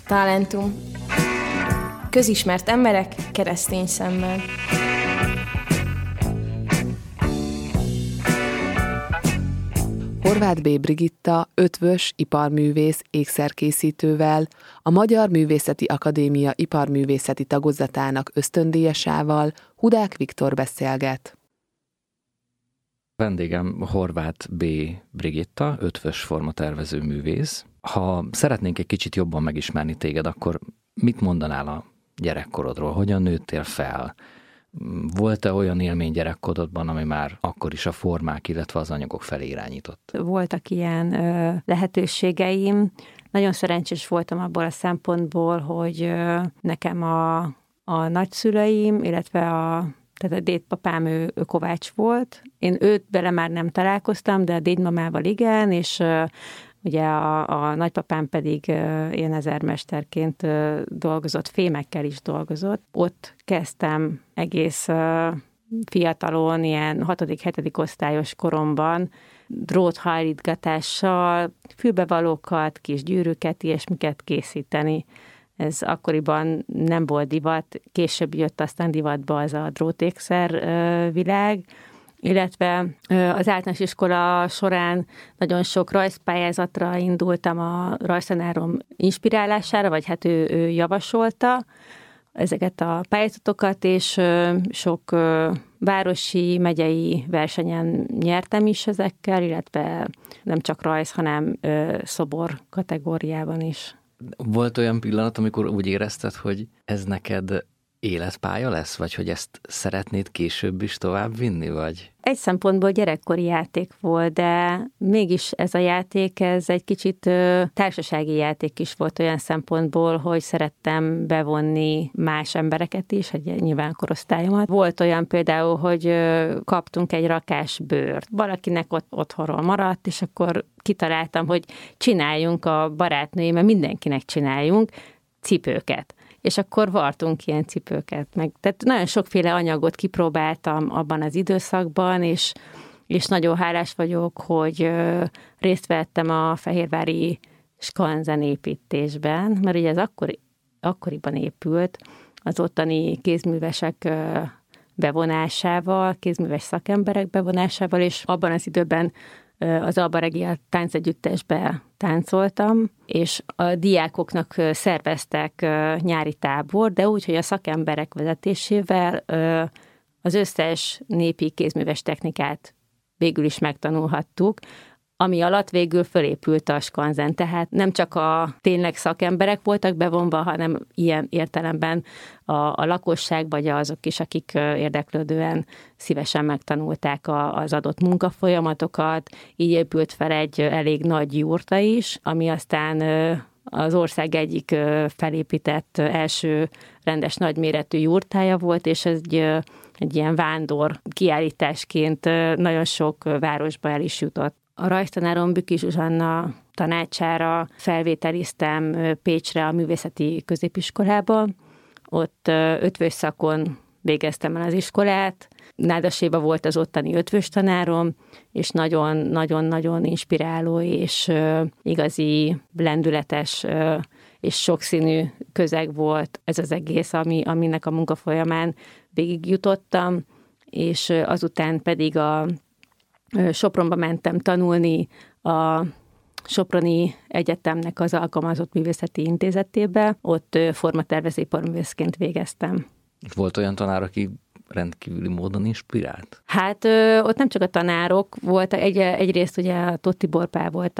Talentum. Közismert emberek keresztény szemmel. Horváth B. Brigitta ötvös iparművész ékszerkészítővel, a Magyar Művészeti Akadémia iparművészeti tagozatának ösztöndíjasával Hudák Viktor beszélget. Vendégem Horváth B. Brigitta, ötvös formatervező művész. Ha szeretnénk egy kicsit jobban megismerni téged, akkor mit mondanál a gyerekkorodról? Hogyan nőttél fel? Volt-e olyan élmény gyerekkorodban, ami már akkor is a formák, illetve az anyagok felé irányított? Voltak ilyen lehetőségeim. Nagyon szerencsés voltam abból a szempontból, hogy nekem a nagyszüleim, illetve tehát a dédpapám, ő kovács volt. Én őt bele már nem találkoztam, de a dédmamával igen, és ugye a nagypapám pedig ilyen ezermesterként dolgozott, fémekkel is dolgozott. Ott kezdtem egész fiatalon, ilyen 6.-7. osztályos koromban dróthajlítgatással fülbevalókat, kis gyűrűket, ilyesmiket készíteni. Ez akkoriban nem volt divat, később jött aztán divatba az a drótékszer világ, illetve az általános iskola során nagyon sok rajzpályázatra indultam a rajztanárom inspirálására, vagy hát ő javasolta ezeket a pályázatokat, és sok városi, megyei versenyen nyertem is ezekkel, illetve nem csak rajz, hanem szobor kategóriában is. Volt olyan pillanat, amikor úgy érezted, hogy ez neked életpálya lesz, vagy hogy ezt szeretnéd később is tovább vinni, vagy? Egy szempontból gyerekkori játék volt, de mégis ez a játék, ez egy kicsit társasági játék is volt olyan szempontból, hogy szerettem bevonni más embereket is, egy nyilván korosztályomat. Volt olyan például, hogy kaptunk egy rakás bőrt. Valakinek otthonról maradt, és akkor kitaláltam, hogy csináljunk a barátnőimmel, mindenkinek csináljunk cipőket. És akkor vartunk ilyen cipőket. Tehát nagyon sokféle anyagot kipróbáltam abban az időszakban, és nagyon hálás vagyok, hogy részt vettem a fehérvári skanzen építésben, mert ugye ez akkoriban épült, az ottani kézművesek bevonásával, kézműves szakemberek bevonásával, és abban az időben az Alba Regia táncegyüttesbe táncoltam, és a diákoknak szerveztek nyári tábor, de úgy, hogy a szakemberek vezetésével az összes népi kézműves technikát végül is megtanulhattuk, ami alatt végül fölépült a skanzen. Tehát nem csak a tényleg szakemberek voltak bevonva, hanem ilyen értelemben a lakosság, vagy azok is, akik érdeklődően szívesen megtanulták az adott munkafolyamatokat. Így épült fel egy elég nagy jurta is, ami aztán az ország egyik felépített első rendes nagyméretű jurtája volt, és ez egy ilyen vándor kiállításként nagyon sok városba el is jutott. A rajztanárom Bükki Zsuzsanna tanácsára felvételiztem Pécsre a művészeti középiskolába. Ott ötvös szakon végeztem el az iskolát. Nádaséba volt az ottani ötvös tanárom, és nagyon-nagyon inspiráló és igazi lendületes és sokszínű közeg volt ez az egész, aminek a munka folyamán végigjutottam, és azután pedig a Sopronba mentem tanulni a Soproni Egyetemnek az Alkalmazott Művészeti Intézetébe, ott formatervező iparművészként végeztem. Volt olyan tanár, aki rendkívüli módon inspirált? Hát ott nem csak a tanárok volt, egyrészt ugye Tóth Tibor Pál volt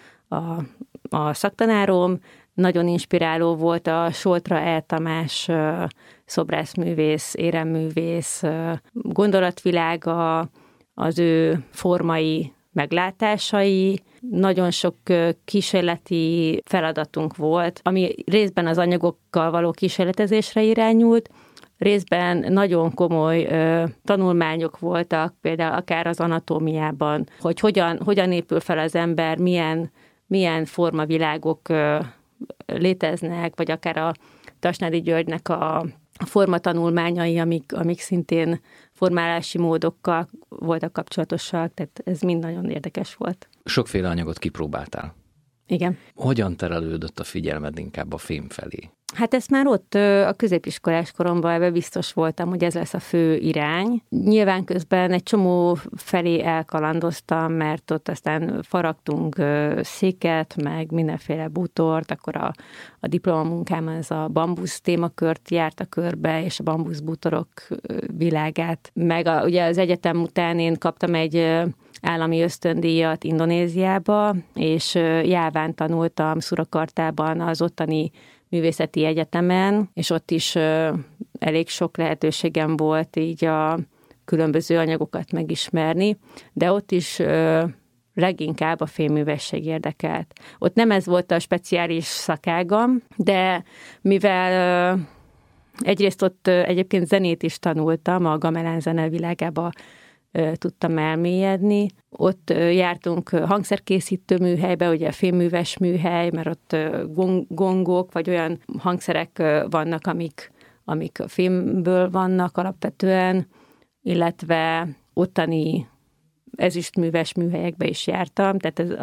a szaktanárom, nagyon inspiráló volt a Soltra E. Tamás szobrászművész, éremművész gondolatvilága, az ő formai meglátásai, nagyon sok kísérleti feladatunk volt, ami részben az anyagokkal való kísérletezésre irányult, részben nagyon komoly tanulmányok voltak, például akár az anatómiában, hogy hogyan épül fel az ember, milyen formavilágok léteznek, vagy akár a Tasnádi Györgynek a formatanulmányai, amik szintén formálási módokkal voltak kapcsolatosak, tehát ez mind nagyon érdekes volt. Sokféle anyagot kipróbáltál. Igen. Hogyan terelődött a figyelmed inkább a film felé? Hát ezt már ott a középiskolás koromban ebben biztos voltam, hogy ez lesz a fő irány. Nyilván közben egy csomó felé elkalandoztam, mert ott aztán faragtunk széket, meg mindenféle bútort, akkor a diplomamunkám ez a bambusz témakört járta körbe, és a bambuszbútorok világát. Meg ugye az egyetem után én kaptam egy állami ösztöndíjat Indonéziába, és jáván tanultam Surakartában az ottani művészeti egyetemen, és ott is elég sok lehetőségem volt így a különböző anyagokat megismerni, de ott is leginkább a fémművesség érdekelt. Ott nem ez volt a speciális szakágam, de mivel egyrészt ott egyébként zenét is tanultam, a gamelán zene világába tudtam elmélyedni. Ott jártunk hangszerkészítő műhelybe, ugye fémműves műhely, mert ott gongok, vagy olyan hangszerek vannak, amik a fémből vannak alapvetően, illetve ottani ezüstműves műhelyekbe is jártam, tehát ez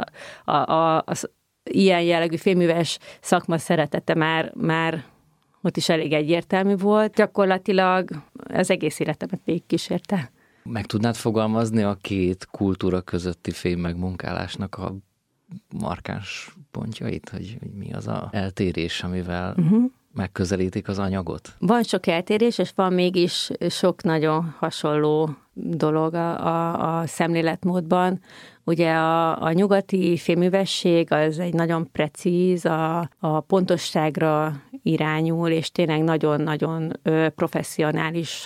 az ilyen jellegű fémműves szakma szeretete már ott is elég egyértelmű volt. Gyakorlatilag az egész életemet végigkísérte. Meg tudnád fogalmazni a két kultúra közötti fémmegmunkálásnak a markáns pontjait, hogy mi az a eltérés, amivel megközelítik az anyagot? Van sok eltérés, és van mégis sok nagyon hasonló dolog a szemléletmódban. Ugye a nyugati fémművesség az egy nagyon precíz, a pontosságra irányul, és tényleg nagyon-nagyon professzionális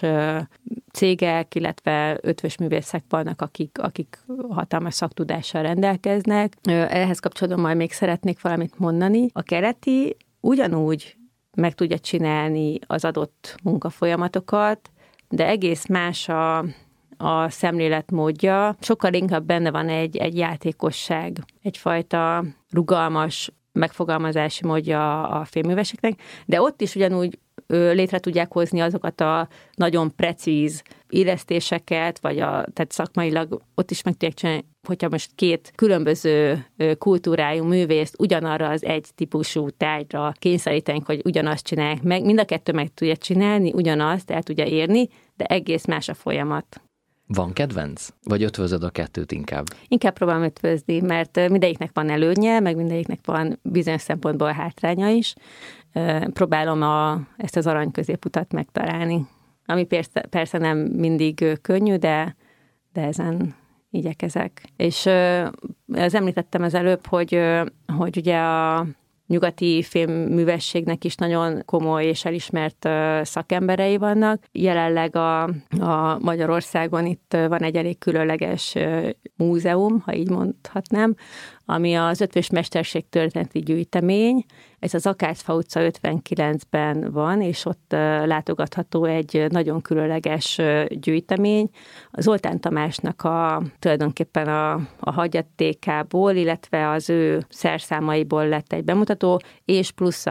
cégek, illetve ötvös művészek vannak, akik hatalmas szaktudással rendelkeznek. Ehhez kapcsolatban majd még szeretnék valamit mondani. A keleti ugyanúgy meg tudja csinálni az adott munkafolyamatokat, de egész más a szemléletmódja. Sokkal inkább benne van egy játékosság, egyfajta rugalmas megfogalmazási módja a fémműveseknek, de ott is ugyanúgy létre tudják hozni azokat a nagyon precíz illesztéseket, tehát szakmailag ott is meg tudják csinálni, hogyha most két különböző kultúrájú művészt ugyanarra az egy típusú tárgyra kényszerítenek, hogy ugyanazt csinálják meg, mind a kettő meg tudja csinálni, ugyanazt el tudja érni, de egész más a folyamat. Van kedvenc? Vagy ötvözöd a kettőt inkább? Inkább próbálom ötvözni, mert mindegyiknek van előnye, meg mindegyiknek van bizonyos szempontból hátránya is. Próbálom ezt az arany középutat megtalálni, ami persze nem mindig könnyű, de ezen igyekezek. És az említettem az előbb, hogy ugye a nyugati fémművességnek is nagyon komoly és elismert szakemberei vannak. Jelenleg a Magyarországon itt van egy elég különleges múzeum, ha így mondhatnám, ami az Ötvös Mesterség történeti gyűjtemény. Ez az Akácfa utca 59-ben van, és ott látogatható egy nagyon különleges gyűjtemény. Az Zoltán Tamásnak tulajdonképpen a hagyatékából, illetve az ő szerszámaiból lett egy bemutató, és plusz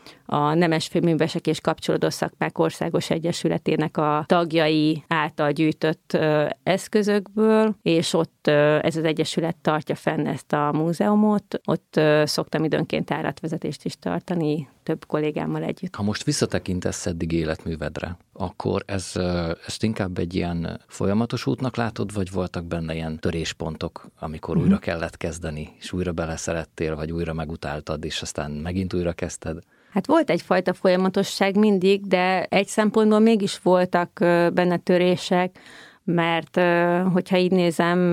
a Nemes Fémművesek és Kapcsolódó Szakmák Országos Egyesületének a tagjai által gyűjtött eszközökből, és ott ez az egyesület tartja fenn ezt a múzeumot. Ott szoktam időnként járatvezetést is tartani több kollégámmal együtt. Ha most visszatekintesz eddig életművedre, akkor ezt inkább egy ilyen folyamatos útnak látod, vagy voltak benne ilyen töréspontok, amikor újra kellett kezdeni, és újra beleszerettél, vagy újra megutáltad, és aztán megint újra kezdted? Hát volt egyfajta folyamatosság mindig, de egy szempontból mégis voltak benne törések, mert hogyha így nézem,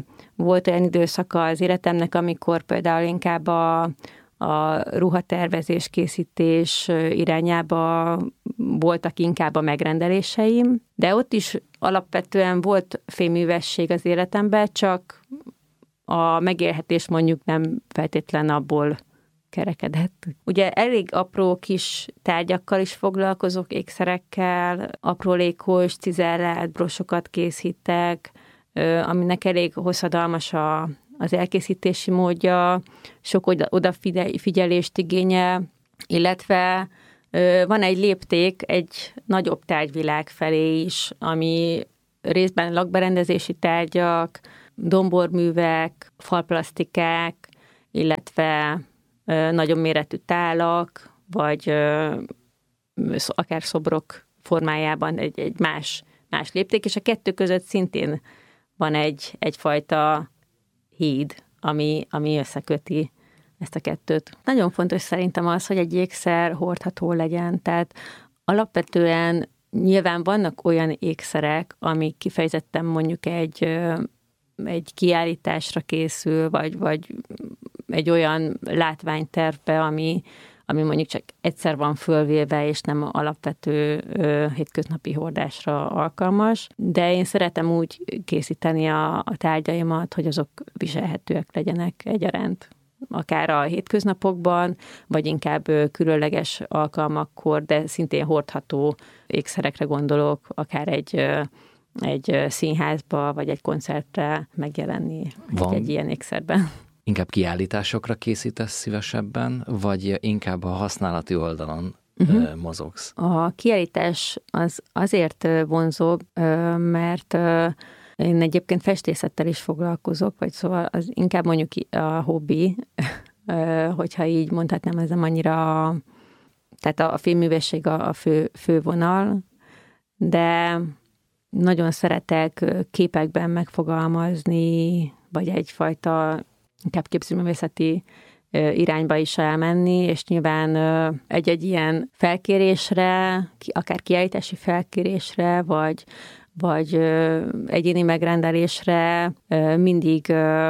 volt olyan időszaka az életemnek, amikor például inkább a ruhatervezés, készítés irányába voltak inkább a megrendeléseim, de ott is alapvetően volt fémművesség az életemben, csak a megélhetés mondjuk nem feltétlen abból kerekedett. Ugye elég apró kis tárgyakkal is foglalkozok, ékszerekkel, aprólékos, cizellált brosokat készítek, aminek elég hosszadalmas az elkészítési módja, sok odafigyelést igényel, illetve van egy lépték egy nagyobb tárgyvilág felé is, ami részben lakberendezési tárgyak, domborművek, falplasztikák, illetve nagyon méretű tálak, vagy akár szobrok formájában egy más lépték, és a kettő között szintén van egyfajta híd, ami összeköti ezt a kettőt. Nagyon fontos szerintem az, hogy egy ékszer hordható legyen, tehát alapvetően nyilván vannak olyan ékszerek, amik kifejezetten mondjuk egy kiállításra készül, vagy egy olyan látványtervbe, ami mondjuk csak egyszer van fölvéve, és nem alapvető hétköznapi hordásra alkalmas. De én szeretem úgy készíteni a tárgyaimat, hogy azok viselhetőek legyenek egyaránt. Akár a hétköznapokban, vagy inkább különleges alkalmakkor, de szintén hordható ékszerekre gondolok, akár egy színházba, vagy egy koncertre megjelenni egy ilyen ékszerben. Inkább kiállításokra készítesz szívesebben, vagy inkább a használati oldalon mozogsz? A kiállítás az azért vonzóbb, mert én egyébként festészettel is foglalkozok, vagy szóval az inkább mondjuk a hobbi, hogyha így mondhatnám, ez nem annyira, tehát a filmművészség a fő vonal, de nagyon szeretek képekben megfogalmazni, vagy egyfajta inkább képzőművészeti irányba is elmenni, és nyilván egy ilyen felkérésre, akár kiállítási felkérésre, vagy egyéni megrendelésre mindig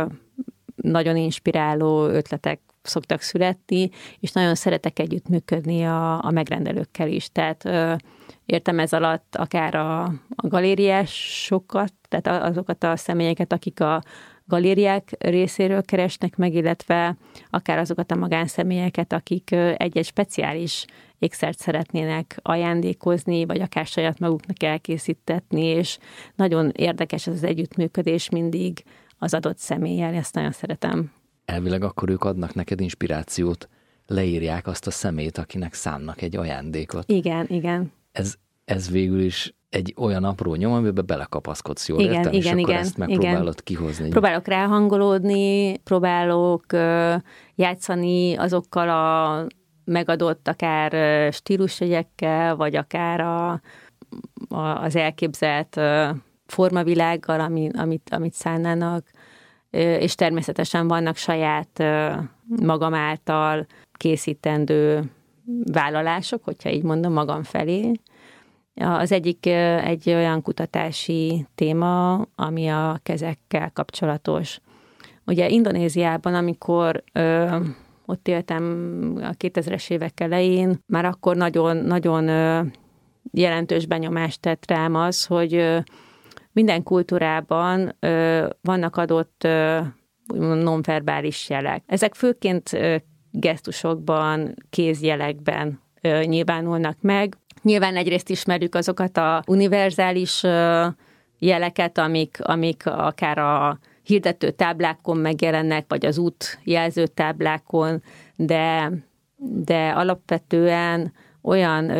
nagyon inspiráló ötletek szoktak születni, és nagyon szeretek együttműködni a megrendelőkkel is. Tehát értem ez alatt akár a galériásokat, tehát azokat a személyeket, akik a galériák részéről keresnek meg, illetve akár azokat a magánszemélyeket, akik egy-egy speciális ékszert szeretnének ajándékozni, vagy akár saját maguknak elkészítetni, és nagyon érdekes ez az együttműködés mindig az adott személlyel, ezt nagyon szeretem. Elvileg akkor ők adnak neked inspirációt, leírják azt a szemét, akinek szánnak egy ajándékot. Igen. Ez végül is egy olyan apró nyom, amiben belekapaszkodsz, jól értem? És akkor ezt megpróbálod kihozni. Próbálok ráhangolódni, próbálok játszani azokkal a megadott akár stílusjegyekkel, vagy akár az elképzelt formavilággal, amit szánnának, és természetesen vannak saját magam által készítendő vállalások, hogyha így mondom, magam felé. Az egyik egy olyan kutatási téma, ami a kezekkel kapcsolatos. Ugye Indonéziában, amikor ott éltem a 2000-es évek elején, már akkor nagyon jelentős benyomást tett rám az, hogy minden kultúrában vannak adott nonverbális jelek. Ezek főként gesztusokban, kézjelekben nyilvánulnak meg. Nyilván egyrészt ismerjük azokat a univerzális jeleket, amik akár a hirdető táblákon megjelennek, vagy az útjelző táblákon, de alapvetően olyan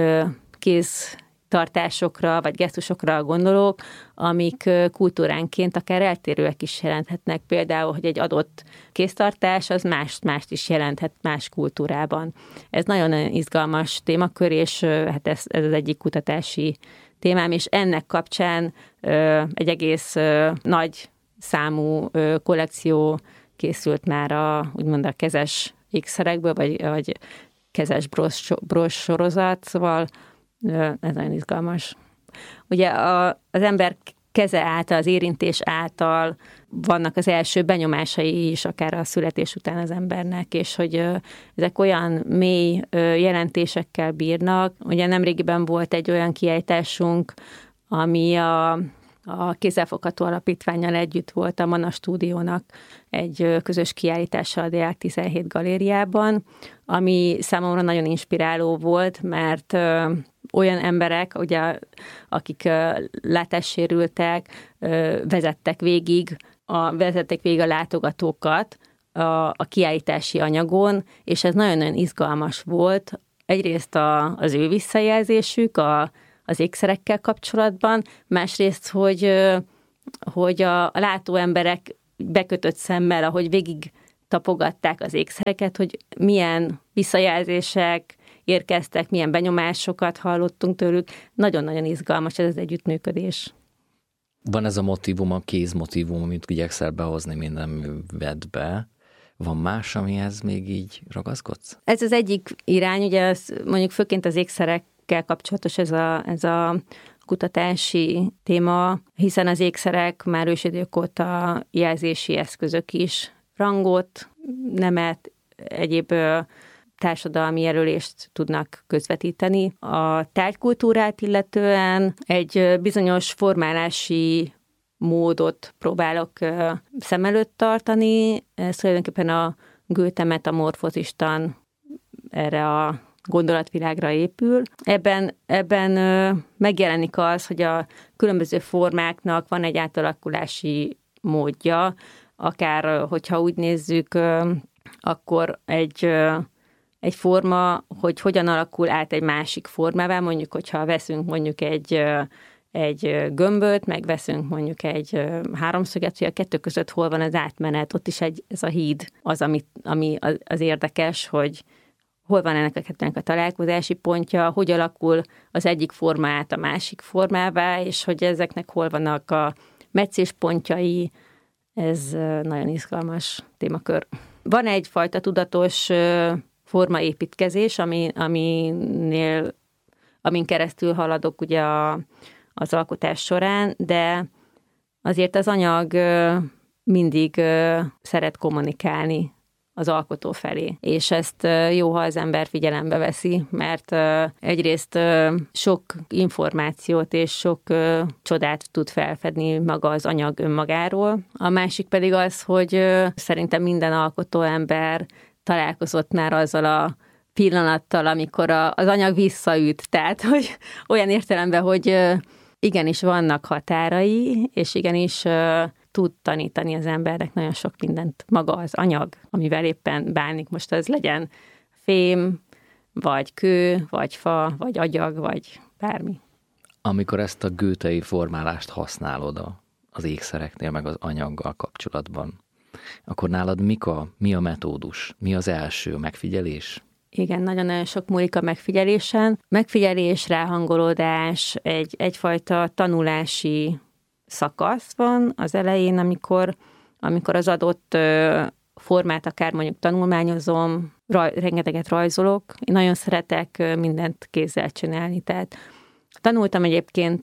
kéztartásokra, vagy gesztusokra gondolok, amik kultúránként akár eltérőek is jelenthetnek. Például, hogy egy adott kéztartás az mást is jelenthet más kultúrában. Ez nagyon izgalmas témakör, és hát ez az egyik kutatási témám, és ennek kapcsán egy egész nagy számú kollekció készült már úgymond a kezes ékszerekből, vagy kezes bros sorozat, szóval ez nagyon izgalmas. Ugye az ember keze által, az érintés által vannak az első benyomásai is, akár a születés után az embernek, és hogy ezek olyan mély jelentésekkel bírnak. Ugye nemrégiben volt egy olyan kiállításunk, ami a Kézzelfogható Alapítvánnyal együtt volt a Mana Stúdiónak egy közös kiállítása a Deák 17 galériában, ami számomra nagyon inspiráló volt, mert olyan emberek, ugye, akik látássérültek, vezettek végig a látogatókat a kiállítási anyagon, és ez nagyon-nagyon izgalmas volt. Egyrészt az ő visszajelzésük, az ékszerekkel kapcsolatban, másrészt, hogy a látó emberek bekötött szemmel, ahogy végig tapogatták az ékszereket, hogy milyen visszajelzések érkeztek, milyen benyomásokat hallottunk tőlük. Nagyon-nagyon izgalmas ez az együttműködés. Van ez a motívum, a kézmotívum, amit igyekszel behozni minden művedbe. Van más, amihez még így ragaszkodsz? Ez az egyik irány, ugye ez mondjuk főként az ékszerekkel kapcsolatos ez a kutatási téma, hiszen az ékszerek már ősidők óta jelzési eszközök is, rangot, nemet, egyéb társadalmi jelölést tudnak közvetíteni. A tárgykultúrát illetően egy bizonyos formálási módot próbálok szem előtt tartani. Ez tulajdonképpen a Goethe metamorfózistan erre a gondolatvilágra épül. Ebben megjelenik az, hogy a különböző formáknak van egy átalakulási módja, akár hogyha úgy nézzük, akkor egy forma, hogy hogyan alakul át egy másik formává, mondjuk, hogyha veszünk mondjuk egy gömböt, meg veszünk mondjuk egy háromszöget, hogy a kettő között hol van az átmenet, ott is ez a híd az, ami az érdekes, hogy hol van ennek a kettőnek a találkozási pontja, hogy alakul az egyik forma át a másik formává, és hogy ezeknek hol vannak a meccéspontjai, ez nagyon izgalmas témakör. Van egyfajta tudatos formaépítkezés, amin keresztül haladok ugye az alkotás során, de azért az anyag mindig szeret kommunikálni az alkotó felé. És ezt jó, ha az ember figyelembe veszi, mert egyrészt sok információt és sok csodát tud felfedni maga az anyag önmagáról. A másik pedig az, hogy szerintem minden alkotó ember találkozott már azzal a pillanattal, amikor az anyag visszaüt. Tehát, hogy olyan értelemben, hogy igenis vannak határai, és igenis tud tanítani az embernek nagyon sok mindent maga az anyag, amivel éppen bánik. Most az legyen fém, vagy kő, vagy fa, vagy agyag, vagy bármi. Amikor ezt a goethei formálást használod az ékszereknél, meg az anyaggal kapcsolatban, akkor nálad mi a metódus? Mi az első megfigyelés? Igen, nagyon-nagyon sok múlik a megfigyelésen. Megfigyelés, ráhangolódás, egyfajta tanulási szakasz van az elején, amikor az adott formát akár mondjuk tanulmányozom, rengeteget rajzolok. Én nagyon szeretek mindent kézzel csinálni, tehát tanultam egyébként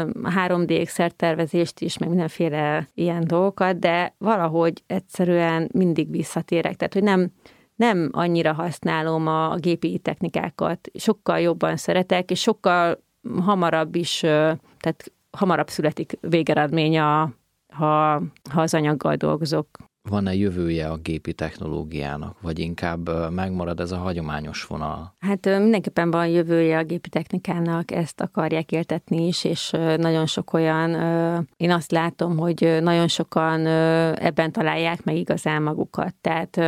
3D ékszertervezést is, meg mindenféle ilyen dolgokat, de valahogy egyszerűen mindig visszatérek, tehát hogy nem annyira használom a gépi technikákat, sokkal jobban szeretek, és sokkal hamarabb is, tehát hamarabb születik végeredmény, ha az anyaggal dolgozok. Van-e jövője a gépi technológiának, vagy inkább megmarad ez a hagyományos vonal? Hát mindenképpen van jövője a gépi technikának, ezt akarják éltetni is, és nagyon sok olyan, én azt látom, hogy nagyon sokan ebben találják meg igazán magukat. Tehát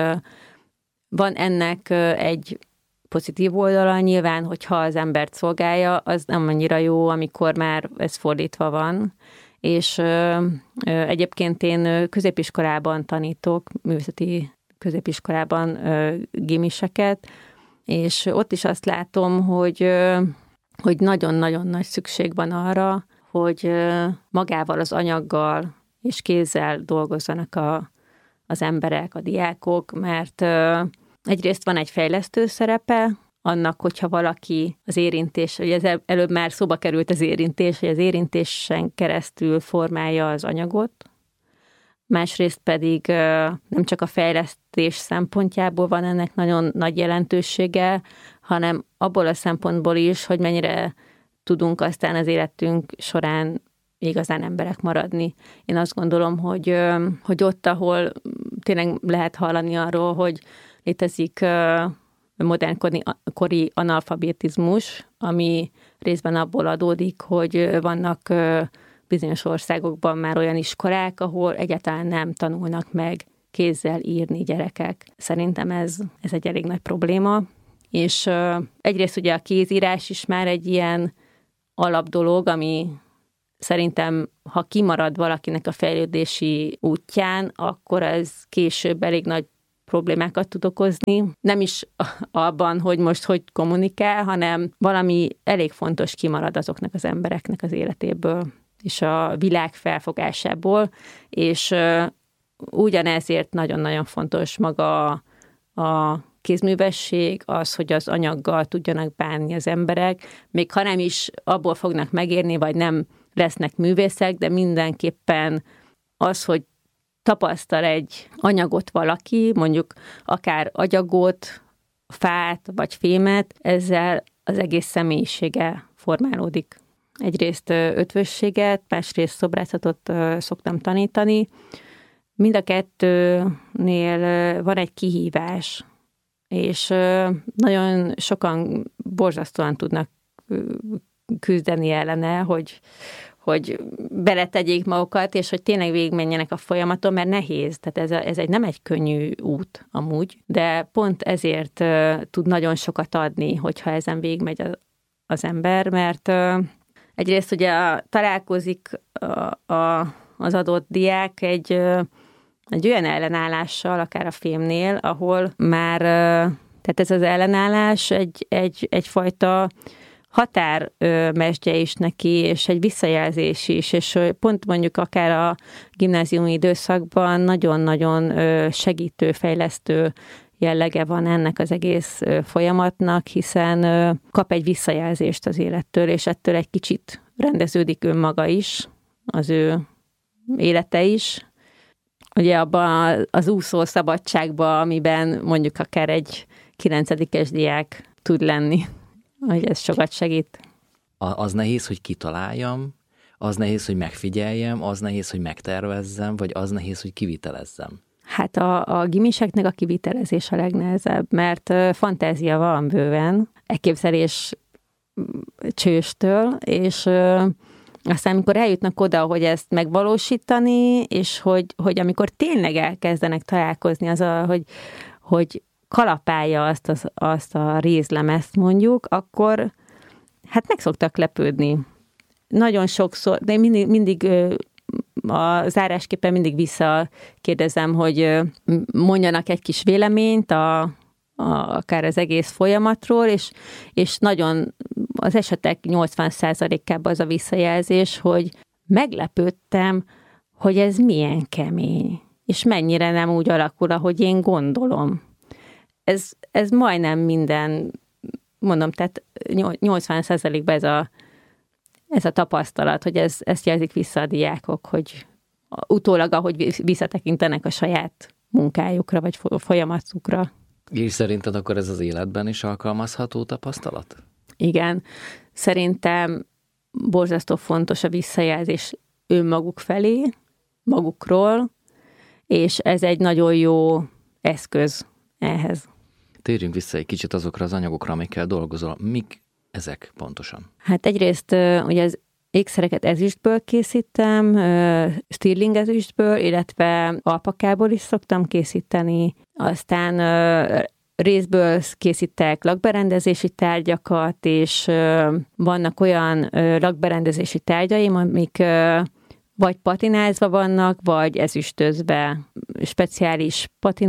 van ennek egy pozitív oldala nyilván, hogyha az embert szolgálja, az nem annyira jó, amikor már ez fordítva van. És egyébként én középiskolában tanítok, művészeti középiskolában gimiseket, és ott is azt látom, hogy nagyon-nagyon nagy szükség van arra, hogy magával az anyaggal és kézzel dolgozzanak az emberek, a diákok, mert egyrészt van egy fejlesztő szerepe, annak, hogyha valaki az érintés, ugye előbb már szóba került az érintés, hogy az érintésen keresztül formálja az anyagot, másrészt pedig nem csak a fejlesztés szempontjából van ennek nagyon nagy jelentősége, hanem abból a szempontból is, hogy mennyire tudunk aztán az életünk során igazán emberek maradni. Én azt gondolom, hogy ott, ahol tényleg lehet hallani arról, hogy létezik modernkori analfabetizmus, ami részben abból adódik, hogy vannak bizonyos országokban már olyan iskolák, ahol egyáltalán nem tanulnak meg kézzel írni gyerekek. Szerintem ez egy elég nagy probléma, és egyrészt ugye a kézírás is már egy ilyen alapdolog, ami szerintem, ha kimarad valakinek a fejlődési útján, akkor ez később elég nagy problémákat tud okozni. Nem is abban, hogy most hogy kommunikál, hanem valami elég fontos kimarad azoknak az embereknek az életéből, és a világ felfogásából, és ugyanezért nagyon-nagyon fontos maga a kézművesség, az, hogy az anyaggal tudjanak bánni az emberek, még ha nem is abból fognak megérni, vagy nem lesznek művészek, de mindenképpen az, hogy tapasztal egy anyagot valaki, mondjuk akár agyagot, fát vagy fémet, ezzel az egész személyisége formálódik. Egyrészt ötvösséget, másrészt szobrászatot szoktam tanítani. Mind a kettőnél van egy kihívás, és nagyon sokan borzasztóan tudnak küzdeni ellene, hogy beletegyék magukat, és hogy tényleg végigmenjenek a folyamaton, mert nehéz. Tehát ez nem egy könnyű út amúgy, de pont ezért tud nagyon sokat adni, hogyha ezen végigmegy az ember, mert egyrészt ugye találkozik az adott diák egy olyan ellenállással, akár a fémnél, ahol már, tehát ez az ellenállás egyfajta határmesdje is neki, és egy visszajelzés is, és pont mondjuk akár a gimnáziumi időszakban nagyon-nagyon segítő, fejlesztő jellege van ennek az egész folyamatnak, hiszen kap egy visszajelzést az élettől, és ettől egy kicsit rendeződik önmaga is, az ő élete is. Ugye abban az úszó szabadságban, amiben mondjuk akár egy 9-es diák tud lenni, hogy ez sokat segít. Az nehéz, hogy kitaláljam, az nehéz, hogy megfigyeljem, az nehéz, hogy megtervezzem, vagy az nehéz, hogy kivitelezzem? Hát a gimiseknek a kivitelezés a legnehezebb, mert fantázia van bőven, elképzelés csőstől, és aztán amikor eljutnak oda, hogy ezt megvalósítani, és hogy amikor tényleg elkezdenek találkozni azzal, hogy kalapálja azt a rézlemezt mondjuk, akkor hát meg szoktak lepődni. Nagyon sokszor, de mindig a zárásképpen mindig visszakérdezem, hogy mondjanak egy kis véleményt akár az egész folyamatról, és nagyon az esetek 80%-ában az a visszajelzés, hogy meglepődtem, hogy ez milyen kemény, és mennyire nem úgy alakul, ahogy én gondolom. Ez majdnem minden, mondom, tehát 80%-ban ez a tapasztalat, hogy ezt jelzik vissza a diákok, hogy utólag, ahogy visszatekintenek a saját munkájukra, vagy folyamatukra. És szerinted akkor ez az életben is alkalmazható tapasztalat? Igen. Szerintem borzasztó fontos a visszajelzés önmaguk felé, magukról, és ez egy nagyon jó eszköz ehhez. Térjünk vissza egy kicsit azokra az anyagokra, amikkel dolgozol. Mik ezek pontosan? Hát egyrészt ugye az ékszereket ezüstből készítem, stirling ezüstből, illetve alpakából is szoktam készíteni. Aztán részből készítek lakberendezési tárgyakat, és vannak olyan lakberendezési tárgyaim, amik vagy patinázva vannak, vagy ezüstözve. Speciális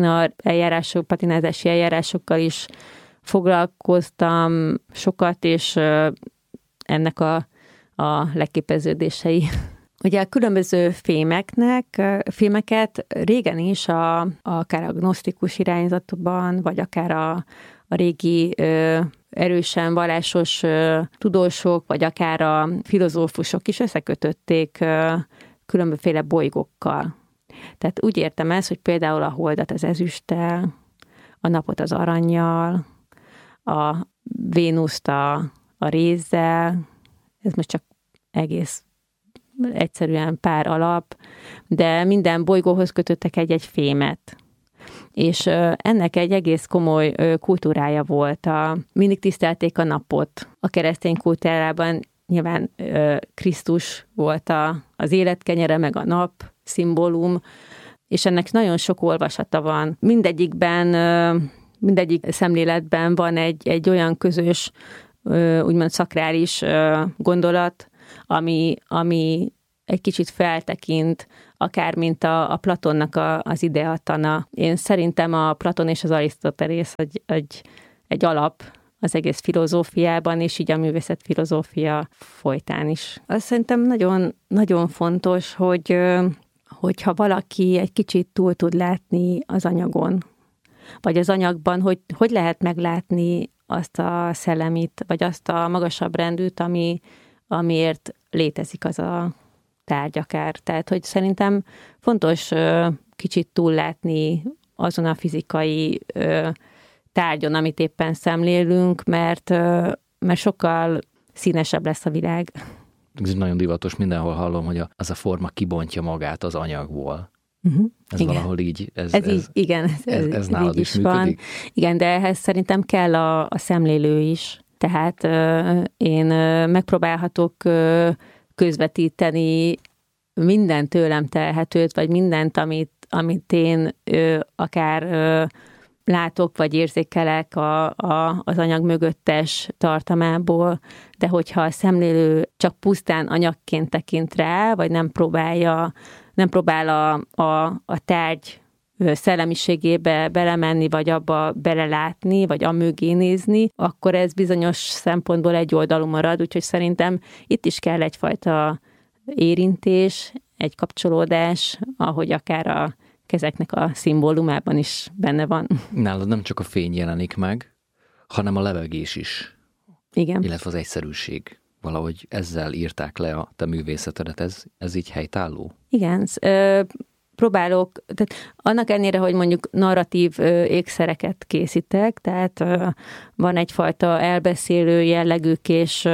patinázási eljárásokkal is foglalkoztam sokat, és ennek a leképeződései. Ugye a különböző fémeket régen is akár a gnosztikus irányzatban, vagy akár a régi erősen vallásos tudósok, vagy akár a filozófusok is összekötötték különbözőféle bolygókkal. Tehát úgy értem ezt, hogy például a holdat az ezüsttel, a napot az arannyal, a Vénuszt a rézzel, ez most csak egész egyszerűen pár alap, de minden bolygóhoz kötöttek egy fémet. És ennek egy egész komoly kultúrája volt. Mindig tisztelték a napot. A keresztény kultúrában nyilván Krisztus volt az életkenyere, meg a nap szimbólum, és ennek nagyon sok olvasata van. Mindegyik szemléletben van egy olyan közös, úgymond szakrális gondolat, ami egy kicsit feltekint akár mint a Platonnak az ideatana. Én szerintem a Platon és az Arisztotelész egy alap az egész filozófiában, és így a művészetfilozófia folytán is. Azt szerintem nagyon, nagyon fontos, hogyha valaki egy kicsit túl tud látni az anyagon, vagy az anyagban, hogy lehet meglátni azt a szellemit, vagy azt a magasabb rendűt, amiért létezik az a tárgy akár. Tehát, hogy szerintem fontos kicsit túllátni azon a fizikai tárgyon, amit éppen szemlélünk, mert sokkal színesebb lesz a világ. Ez nagyon divatos, mindenhol hallom, hogy az a forma kibontja magát az anyagból. Ez igen. Valahol így, ez nálad is működik? Van. Igen, de ehhez szerintem kell a szemlélő is. Tehát én megpróbálhatok közvetíteni minden tőlem telhetőt, vagy mindent, amit én akár látok, vagy érzékelek az anyag mögöttes tartalmából, de hogyha a szemlélő csak pusztán anyagként tekint rá, vagy nem próbál a tárgy szellemiségébe belemenni, vagy abba belelátni, vagy amögé nézni, akkor ez bizonyos szempontból egyoldalú marad, úgyhogy szerintem itt is kell egyfajta érintés, egy kapcsolódás, ahogy akár a kezeknek a szimbólumában is benne van. Nálad nem csak a fény jelenik meg, hanem a levegés is. Igen. Illetve az egyszerűség. Valahogy ezzel írták le a te művészetedet. Ez így helytálló? Igen. Próbálok, tehát annak ellenére, hogy mondjuk narratív ékszereket készítek, tehát van egyfajta elbeszélő jellegük,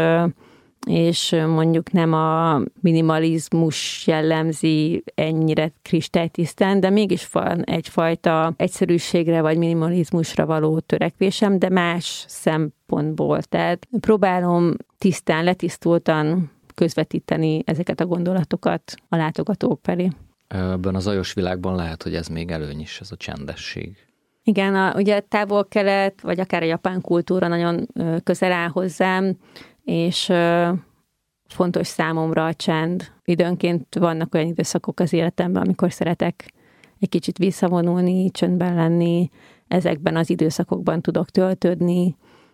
és mondjuk nem a minimalizmus jellemzi ennyire kristálytisztán, de mégis van egyfajta egyszerűségre vagy minimalizmusra való törekvésem, de más szempontból. Tehát próbálom tisztán, letisztultan közvetíteni ezeket a gondolatokat a látogatók felé. Ebben a zajos világban lehet, hogy ez még előny is, ez a csendesség. Igen, ugye távol-kelet, vagy akár a japán kultúra nagyon közel áll hozzám, és fontos számomra a csend. Időnként vannak olyan időszakok az életemben, amikor szeretek egy kicsit visszavonulni, csöndben lenni, ezekben az időszakokban tudok töltődni.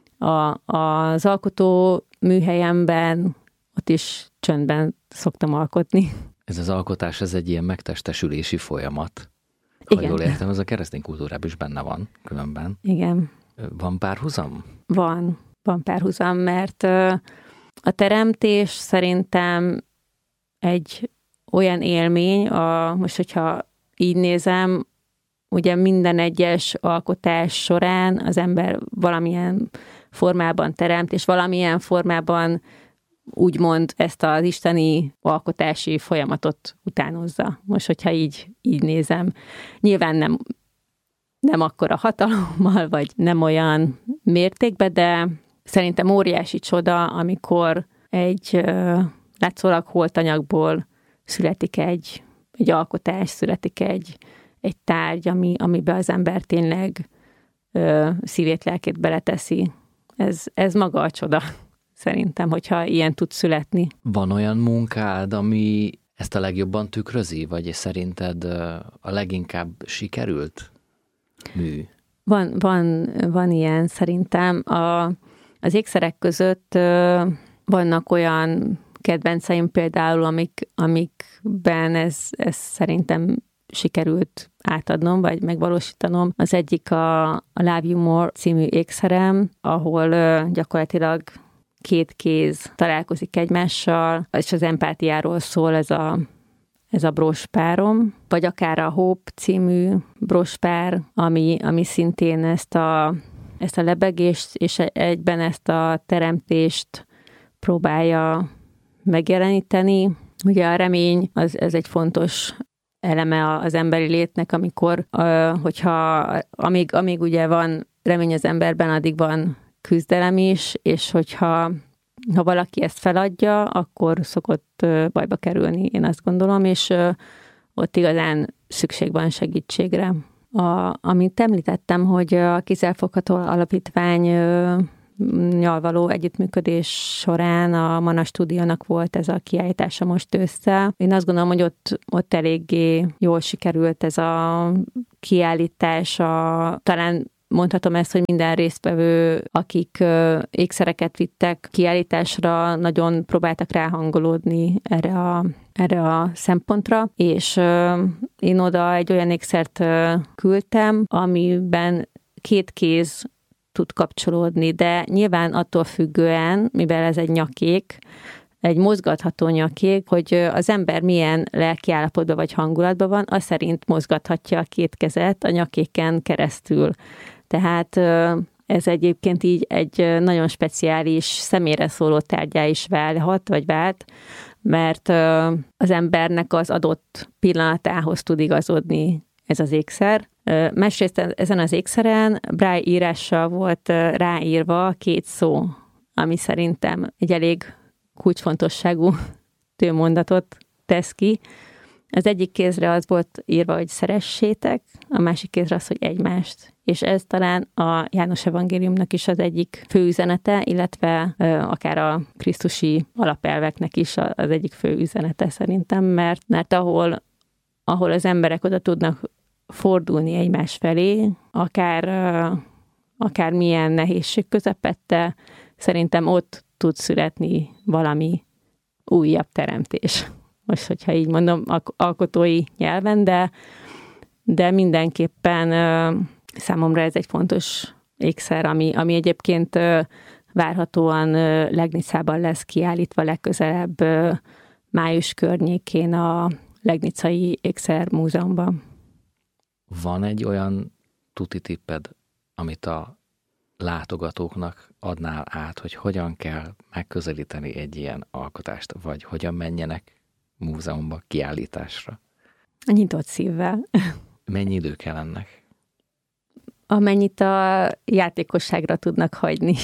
Az alkotó műhelyemben ott is csöndben szoktam alkotni. Ez az alkotás, ez egy ilyen megtestesülési folyamat. Ha jól értem, ez a keresztény kultúrában is benne van, különben. Igen. Van párhuzam? Van párhuzam, mert a teremtés szerintem egy olyan élmény, most, hogyha így nézem, ugye minden egyes alkotás során az ember valamilyen formában teremt, és valamilyen formában úgymond ezt az isteni alkotási folyamatot utánozza. Most, hogyha így nézem, nyilván nem akkora hatalommal, vagy nem olyan mértékben, de szerintem óriási csoda, amikor egy látszólag holt anyagból születik egy alkotás, születik egy tárgy, amiben az ember tényleg szívét, lelkét beleteszi. Ez maga a csoda, szerintem, hogyha ilyen tud születni. Van olyan munkád, ami ezt a legjobban tükrözi, vagy szerinted a leginkább sikerült mű? Van ilyen, szerintem. Az ékszerek között vannak olyan kedvenceim például, amikben ez szerintem sikerült átadnom, vagy megvalósítanom. Az egyik a Love You More című ékszerem, ahol gyakorlatilag két kéz találkozik egymással, és az empátiáról szól ez a brospárom, vagy akár a Hope című brospár, ami szintén ezt a lebegést, és egyben ezt a teremtést próbálja megjeleníteni. Ugye a remény, ez egy fontos eleme az emberi létnek, amikor, amíg ugye van remény az emberben, addig van küzdelem is, és hogyha valaki ezt feladja, akkor szokott bajba kerülni, én azt gondolom, és ott igazán szükség van segítségre. Amit említettem, hogy a Kézzelfogható Alapítvány való együttműködés során a Mana Stúdiónak volt ez a kiállítása most ősszel. Én azt gondolom, hogy ott eléggé jól sikerült ez a kiállítás. Talán mondhatom ezt, hogy minden résztvevő, akik ékszereket vittek kiállításra, nagyon próbáltak ráhangolódni erre a szempontra, és én oda egy olyan ékszert küldtem, amiben 2 kéz tud kapcsolódni, de nyilván attól függően, mivel ez egy nyakék, egy mozgatható nyakék, hogy az ember milyen lelkiállapotban vagy hangulatban van, az szerint mozgathatja a 2 kezet a nyakéken keresztül. Tehát ez egyébként így egy nagyon speciális, személyre szóló tárgyá is válhat, vagy vált, mert az embernek az adott pillanatához tud igazodni ez az ékszer. Másrészt ezen az ékszeren Braille írással volt ráírva 2 szó, ami szerintem egy elég kulcsfontosságú tőmondatot tesz ki. Az egyik kézre az volt írva, hogy szeressétek, a másik kézre az, hogy egymást. És ez talán a János evangéliumnak is az egyik fő üzenete, illetve akár a krisztusi alapelveknek is az egyik fő üzenete szerintem, mert ahol az emberek oda tudnak fordulni egymás felé, akár milyen nehézség közepette, szerintem ott tud születni valami újabb teremtés. Most, hogyha így mondom, alkotói nyelven, de mindenképpen számomra ez egy fontos ékszer, ami egyébként várhatóan Legnicában lesz kiállítva legközelebb május környékén a Legnicai Ékszer Múzeumban. Van egy olyan tuti tipped, amit a látogatóknak adnál át, hogy hogyan kell megközelíteni egy ilyen alkotást, vagy hogyan menjenek múzeumba, kiállításra? A nyitott szívvel. Mennyi idő kell ennek? Amennyit a játékosságra tudnak hagyni.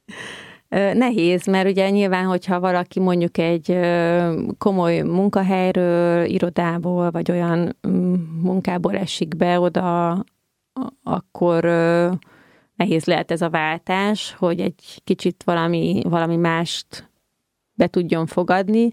Nehéz, mert ugye nyilván, hogyha valaki mondjuk egy komoly munkahelyről, irodából, vagy olyan munkából esik be oda, akkor nehéz lehet ez a váltás, hogy egy kicsit valami mást be tudjon fogadni,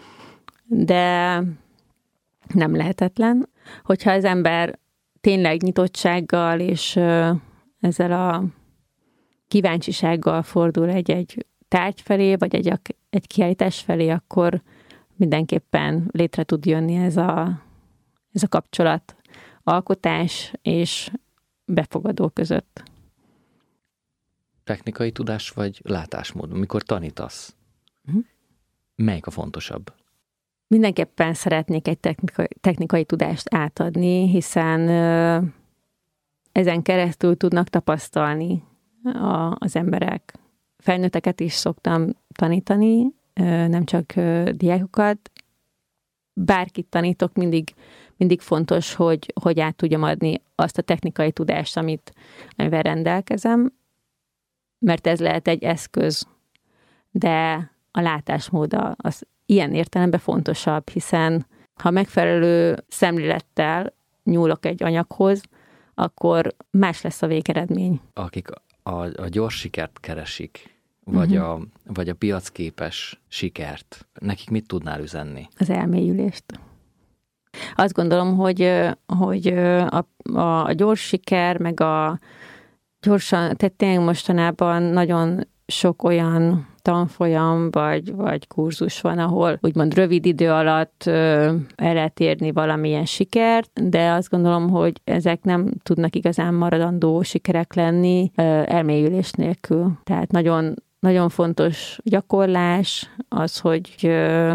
de nem lehetetlen. Hogyha az ember tényleg nyitottsággal és ezzel a kíváncsisággal fordul egy tárgy felé, vagy egy kiállítás felé, akkor mindenképpen létre tud jönni ez a kapcsolat, alkotás és befogadó között. Technikai tudás vagy látásmód? Mikor tanítasz, melyik a fontosabb? Mindenképpen szeretnék egy technikai tudást átadni, hiszen ezen keresztül tudnak tapasztalni az emberek. Felnőtteket is szoktam tanítani, nem csak diákokat. Bárkit tanítok, mindig fontos, hogy át tudjam adni azt a technikai tudást, amivel rendelkezem, mert ez lehet egy eszköz, de a látásmód az ilyen értelemben fontosabb, hiszen ha megfelelő szemlélettel nyúlok egy anyaghoz, akkor más lesz a végeredmény. Akik a gyors sikert keresik, vagy a piacképes sikert, nekik mit tudnál üzenni? Az elmélyülést. Azt gondolom, hogy a gyors siker, meg a gyorsan, tehát tényleg mostanában nagyon sok olyan tanfolyam vagy kurzus van, ahol úgymond rövid idő alatt el lehet érni valamilyen sikert, de azt gondolom, hogy ezek nem tudnak igazán maradandó sikerek lenni elmélyülés nélkül. Tehát nagyon, nagyon fontos gyakorlás az, hogy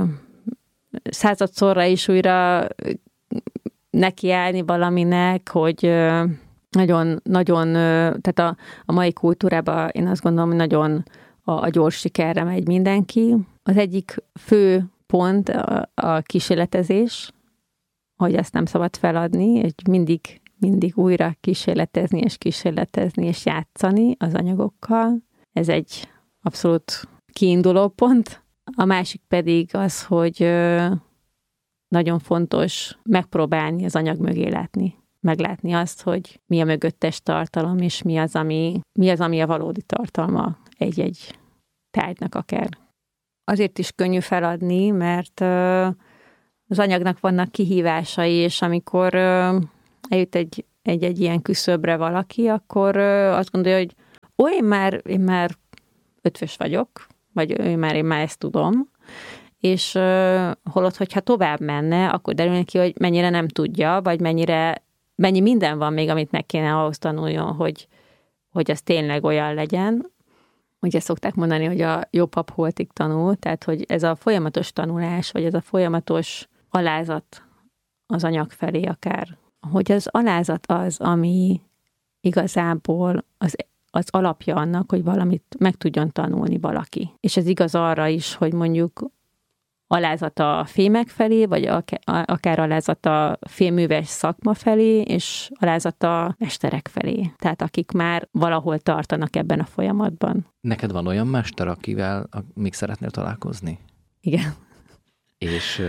századszorra is újra nekiállni valaminek, hogy nagyon, tehát a mai kultúrában én azt gondolom, hogy nagyon a gyors sikerre megy mindenki. Az egyik fő pont a kísérletezés, hogy ezt nem szabad feladni, hogy mindig újra kísérletezni és játszani az anyagokkal. Ez egy abszolút kiinduló pont. A másik pedig az, hogy nagyon fontos megpróbálni az anyag mögé látni. Meglátni azt, hogy mi a mögöttes tartalom, és mi az, ami a valódi tartalma egy-egy tárgynak akár. Azért is könnyű feladni, mert az anyagnak vannak kihívásai, és amikor eljut egy ilyen küszöbre valaki, akkor azt gondolja, hogy én már ötvös vagyok, vagy én már ezt tudom, és holott, hogyha tovább menne, akkor derül ki, hogy mennyire nem tudja, vagy mennyi minden van még, amit meg kéne ahhoz tanuljon, hogy az tényleg olyan legyen. Ugye szokták mondani, hogy a jó pap holtig tanul, tehát hogy ez a folyamatos tanulás, vagy ez a folyamatos alázat az anyag felé akár. Hogy az alázat az, ami igazából az alapja annak, hogy valamit meg tudjon tanulni valaki. És ez igaz arra is, hogy mondjuk alázat a fémek felé, vagy akár alázat a fémműves szakma felé, és alázat a mesterek felé. Tehát akik már valahol tartanak ebben a folyamatban. Neked van olyan mester, akivel még szeretnél találkozni? Igen. És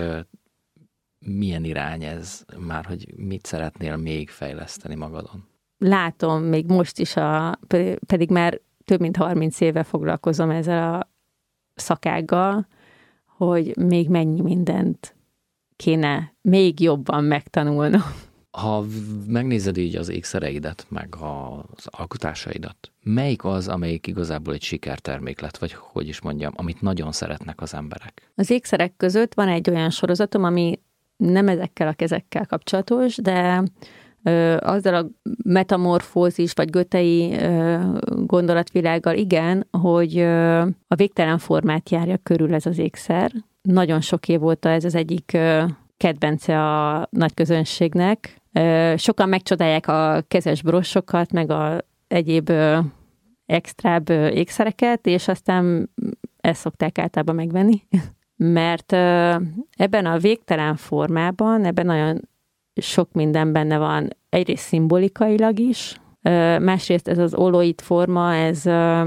milyen irány ez már, hogy mit szeretnél még fejleszteni magadon? Látom, még most is, pedig már több mint 30 éve foglalkozom ezzel a szakággal, hogy még mennyi mindent kéne még jobban megtanulnom. Ha megnézed így az ékszereidet, meg az alkotásaidat, melyik az, amelyik igazából egy sikertermék lett, vagy hogy is mondjam, amit nagyon szeretnek az emberek? Az ékszerek között van egy olyan sorozatom, ami nem ezekkel a kezekkel kapcsolatos, de azzal a metamorfózis vagy götei gondolatvilággal igen, hogy a végtelen formát járja körül ez az ékszer. Nagyon sok év óta ez az egyik kedvence a nagy közönségnek. Sokan megcsodálják a kezes brossokat, meg a egyéb extrább ékszereket, és aztán ezt szokták általában megvenni. Mert ebben a végtelen formában, ebben nagyon sok minden benne van, egyrészt szimbolikailag is, másrészt ez az oloid forma, ez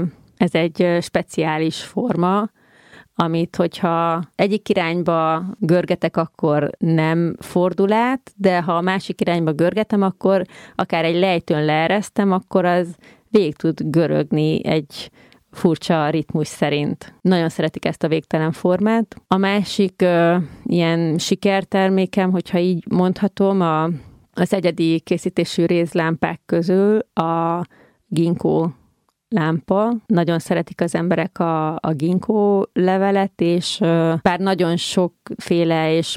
egy speciális forma, amit, hogyha egyik irányba görgetek, akkor nem fordul át, de ha a másik irányba görgetem, akkor akár egy lejtőn leeresztem, akkor az végig tud görögni egy furcsa ritmus szerint. Nagyon szeretik ezt a végtelen formát. A másik ilyen sikertermékem, hogyha így mondhatom, az egyedi készítésű rézlámpák közül a ginkgo lámpa. Nagyon szeretik az emberek a ginkgo levelet, és bár nagyon sokféle és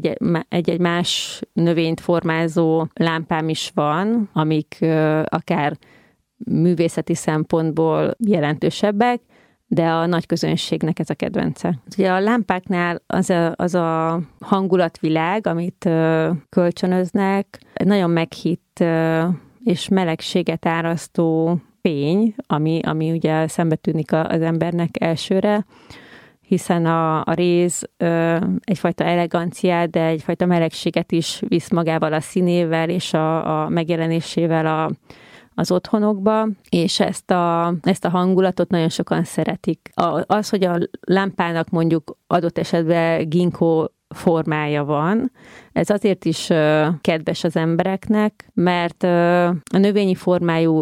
egy más növényt formázó lámpám is van, amik akár művészeti szempontból jelentősebbek, de a nagy közönségnek ez a kedvence. Ugye a lámpáknál az a hangulatvilág, amit kölcsönöznek, nagyon meghitt és melegséget árasztó fény, ami ugye szembe tűnik az embernek elsőre, hiszen a réz egyfajta eleganciát, de egyfajta melegséget is visz magával a színével és a megjelenésével az otthonokba, és ezt a hangulatot nagyon sokan szeretik. Az, hogy a lámpának mondjuk adott esetben ginkgo formája van, ez azért is kedves az embereknek, mert a növényi formájú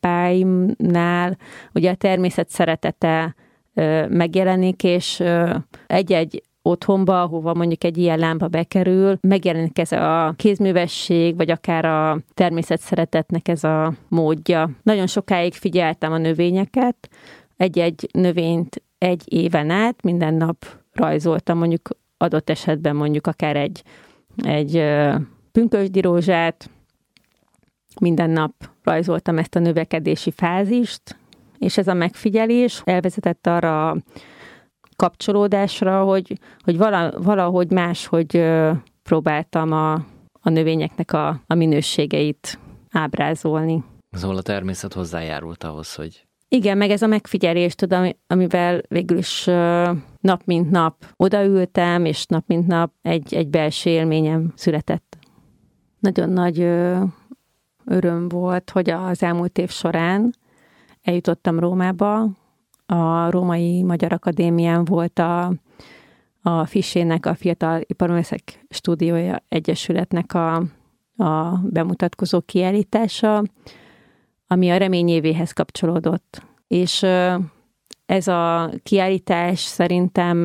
lámpáimnál ugye a természet szeretete megjelenik, és egy-egy otthonba, ahova mondjuk egy ilyen lámpa bekerül, megjelenik ez a kézművesség, vagy akár a természet szeretetnek ez a módja. Nagyon sokáig figyeltem a növényeket, egy-egy növényt egy éven át, minden nap rajzoltam, mondjuk adott esetben mondjuk akár egy pünkösdi rózsát, minden nap rajzoltam ezt a növekedési fázist, és ez a megfigyelés elvezetett arra a kapcsolódásra, hogy valahogy máshogy próbáltam a növényeknek a minőségeit ábrázolni. Szóval a természet hozzájárult ahhoz, hogy... Igen, meg ez a megfigyelés, amivel végül is nap mint nap odaültem, és nap mint nap egy belső élményem született. Nagyon nagy öröm volt, hogy az elmúlt év során eljutottam Rómába. A Római Magyar Akadémián volt a FISÉ-nek, a Fiatal Iparművészek Stúdiója Egyesületnek a bemutatkozó kiállítása, ami a Remény évéhez kapcsolódott. És Ez a kiállítás szerintem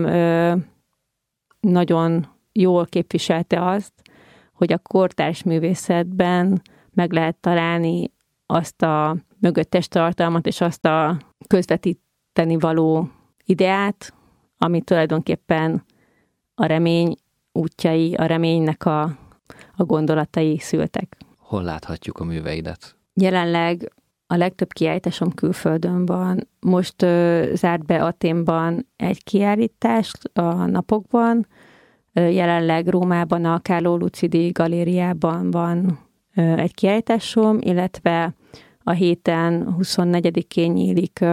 nagyon jól képviselte azt, hogy a kortárs művészetben meg lehet találni azt a mögöttes tartalmat és azt a közvetíteni való ideát, ami tulajdonképpen a remény útjai, a reménynek a gondolatai szültek. Hol láthatjuk a műveidet? Jelenleg a legtöbb kiállításom külföldön van. Most zárt be Athénban egy kiállítást a napokban, jelenleg Rómában a Carlo Lucidi galériában van egy kiállításom, illetve a héten 24-én nyílik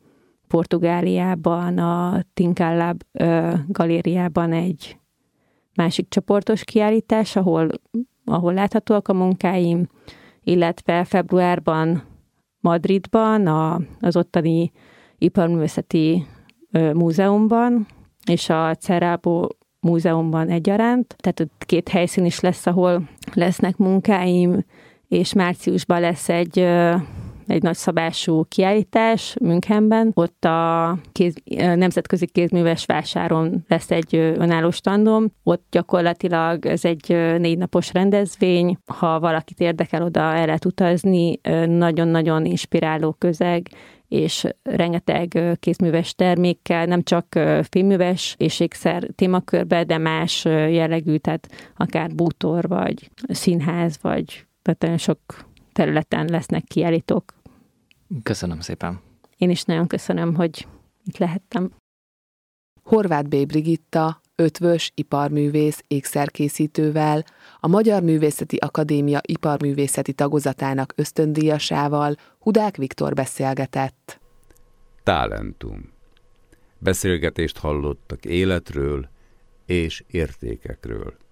Portugáliában, a Tincal galériában egy másik csoportos kiállítás, ahol láthatóak a munkáim, illetve februárban Madridban, az ottani Iparművészeti Múzeumban, és a Cerralbo Múzeumban egyaránt. Tehát ott 2 helyszín is lesz, ahol lesznek munkáim, és márciusban lesz egy nagyszabású kiállítás Münchenben. Ott a nemzetközi kézműves vásáron lesz egy önálló standom. Ott gyakorlatilag ez egy 4 napos rendezvény. Ha valakit érdekel, oda el lehet utazni. Nagyon-nagyon inspiráló közeg, és rengeteg kézműves termékkel, nem csak fémműves és ékszer témakörbe, de más jellegű, tehát akár bútor, vagy színház, vagy nagyon sok területen lesznek kiállítók. Köszönöm szépen. Én is nagyon köszönöm, hogy itt lehettem. Horváth B. Brigitta, ötvös iparművész ékszerkészítővel, a Magyar Művészeti Akadémia iparművészeti tagozatának ösztöndíjasával, Hudák Viktor beszélgetett. Talentum. Beszélgetést hallottak életről és értékekről.